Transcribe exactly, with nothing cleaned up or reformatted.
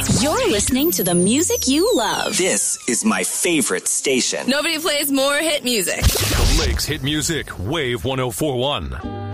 You're listening to the music you love. This is my favorite station. Nobody plays more hit music. The Lakes Hit Music, Wave one oh four point one.